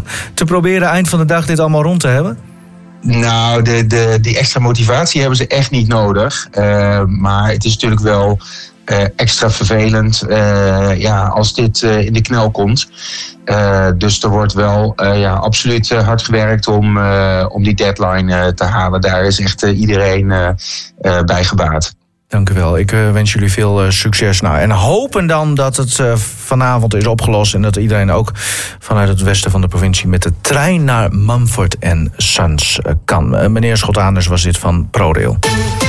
te proberen eind van de dag dit allemaal rond te hebben? Nou, die extra motivatie hebben ze echt niet nodig. Maar het is natuurlijk wel extra vervelend als dit in de knel komt. Dus er wordt wel absoluut hard gewerkt om die deadline te halen. Daar is echt iedereen bij gebaat. Dank u wel. Ik wens jullie veel succes. Nou, en hopen dan dat het vanavond is opgelost en dat iedereen ook vanuit het westen van de provincie met de trein naar Mumford & Sons kan. Meneer Schot-Anders was dit van ProRail.